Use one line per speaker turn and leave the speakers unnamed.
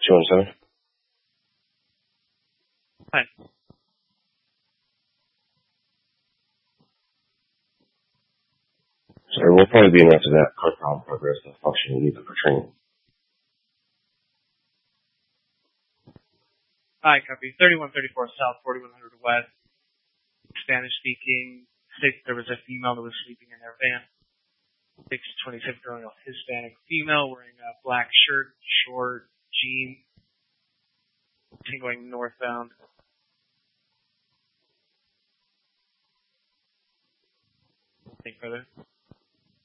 217.
Hi.
Sorry, we'll probably be in after that. Car problem progress, the function we need for training.
Hi, copy. 3134 South, 4100 West. Spanish speaking. There was a female that was sleeping in their van. 627 girl, Hispanic female wearing a black shirt, short jean, going northbound. Anything further?